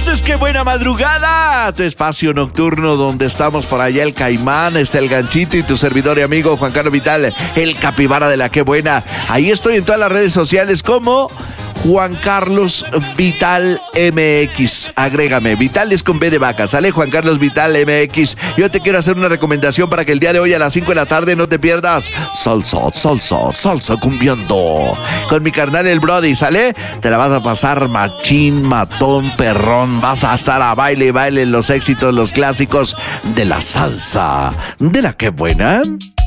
Esto es Qué Buena Madrugada, tu espacio nocturno donde estamos por allá el Caimán, está el Ganchito y tu servidor y amigo Juan Carlos Vital, el capibara de la Qué Buena. Ahí estoy en todas las redes sociales como Juan Carlos Vital MX. Agrégame, Vital es con B de vaca, sale Juan Carlos Vital MX. Yo te quiero hacer una recomendación para que el día de hoy a las 5 de la tarde no te pierdas salsa cumbiando con mi carnal el Brody, ¿sale? Te la vas a pasar machín, matón, perrón. Vas a estar a baile y baile los éxitos, los clásicos de la salsa de la Qué Buena.